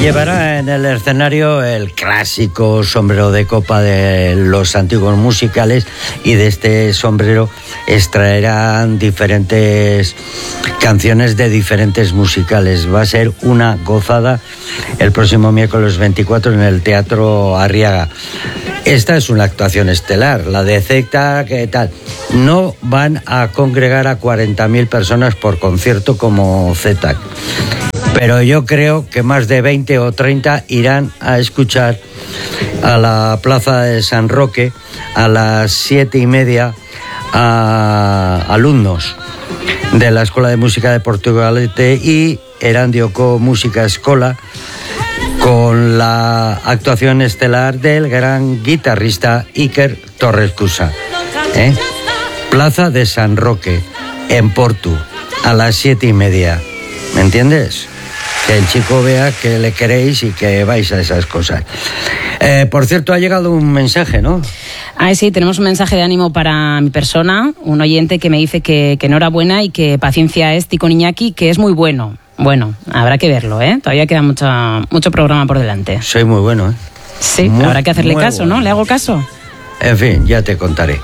Llevará en el escenario el clásico sombrero de copa de los antiguos musicales, y de este sombrero extraerán diferentes canciones de diferentes musicales. Va a ser una gozada el próximo miércoles 24 en el Teatro Arriaga. Esta es una actuación estelar, la de Zeta, ¿qué tal? No van a congregar a 40.000 personas por concierto como Zeta, pero yo creo que más de 20 o 30 irán a escuchar a la Plaza de San Roque a las 7:30 a alumnos de la Escuela de Música de Portugalete y Erandioko Música Escola, con la actuación estelar del gran guitarrista Iker Torres Cusa. Plaza de San Roque, en Portu, a las 7:30. ¿Me entiendes? Que el chico vea que le queréis y que vais a esas cosas. Por cierto, ha llegado un mensaje, ¿no? Sí, tenemos un mensaje de ánimo para mi persona, un oyente que me dice que enhorabuena y que paciencia es Tico Iñaki, que es muy bueno. Bueno, habrá que verlo, ¿eh? Todavía queda mucho programa por delante. Soy muy bueno, ¿eh? Sí, habrá que hacerle caso, bueno, ¿no? ¿Le hago caso? En fin, ya te contaré.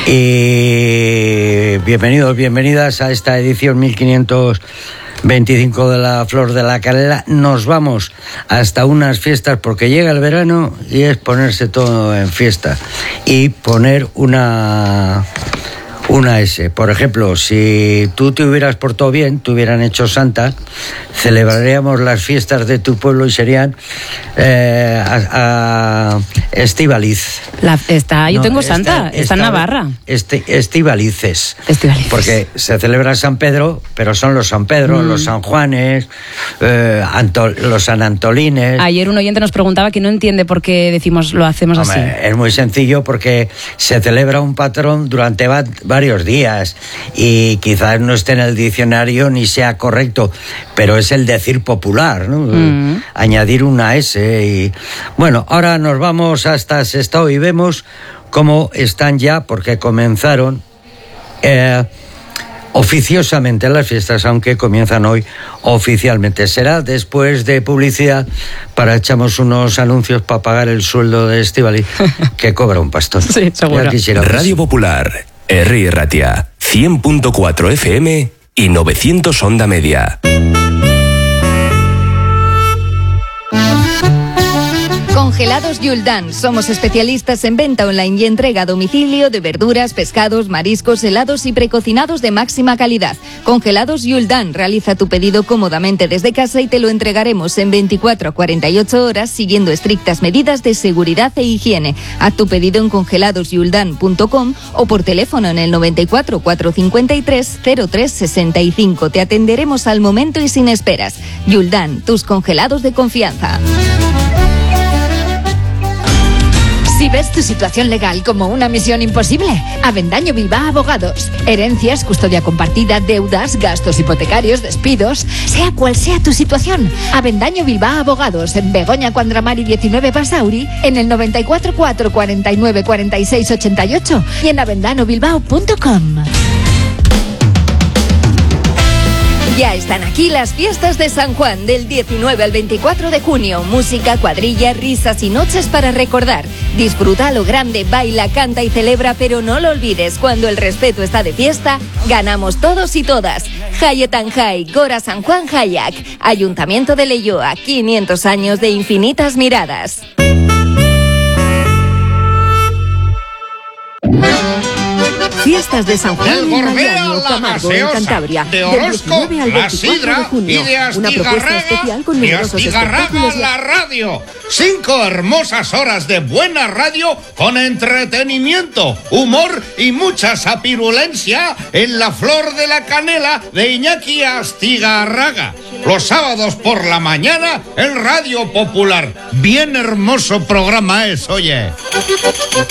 Y bienvenidos, bienvenidas a esta edición 1525 de la Flor de la Canela. Nos vamos hasta unas fiestas porque llega el verano y es ponerse todo en fiesta y poner una S. Por ejemplo, si tú te hubieras portado bien, te hubieran hecho santa, celebraríamos las fiestas de tu pueblo y serían Estivaliz. Yo tengo santa, está en Navarra. Estivalices. Porque se celebra San Pedro, pero son los San Pedro, los San Juanes, los San Antolines. Ayer un oyente nos preguntaba que no entiende por qué lo hacemos así. Es muy sencillo, porque se celebra un patrón durante varios días y quizás no esté en el diccionario ni sea correcto, pero es el decir popular, ¿no? Añadir una S. Y bueno, ahora nos vamos hasta Sestao y vemos cómo están ya, porque comenzaron oficiosamente las fiestas, aunque comienzan hoy oficialmente. Será después de publicidad, echamos unos anuncios para pagar el sueldo de Estíbaliz, que cobra un pastón. Sí, seguro. Radio Popular, Herri Ratia, 100.4 FM y 900 onda media. Congelados Yuldan. Somos especialistas en venta online y entrega a domicilio de verduras, pescados, mariscos, helados y precocinados de máxima calidad. Congelados Yuldan. Realiza tu pedido cómodamente desde casa y te lo entregaremos en 24 a 48 horas siguiendo estrictas medidas de seguridad e higiene. Haz tu pedido en congeladosyuldan.com o por teléfono en el 94 453 0365. Te atenderemos al momento y sin esperas. Yuldan, tus congelados de confianza. Si ves tu situación legal como una misión imposible, Avendaño Bilbao Abogados. Herencias, custodia compartida, deudas, gastos hipotecarios, despidos, sea cual sea tu situación. Avendaño Bilbao Abogados, en Begoña Cuandramari 19 Basauri, en el 94 449 46 88 y en avendanobilbao.com. Ya están aquí las fiestas de San Juan del 19 al 24 de junio. Música, cuadrilla, risas y noches para recordar. Disfruta a lo grande, baila, canta y celebra, pero no lo olvides, cuando el respeto está de fiesta, ganamos todos y todas. Hayetan Jai, Gora San Juan Hayak. Ayuntamiento de Leioa, 500 años de infinitas miradas. Fiestas de San Juan del Gorbea, la gaseosa, Cantabria, de Orozco, la sidra y de Astigarraga, la radio. 5 hermosas horas de buena radio con entretenimiento, humor y mucha sapirulencia en la Flor de la Canela de Iñaki Astigarraga. Los sábados por la mañana en Radio Popular. Bien hermoso programa es, oye.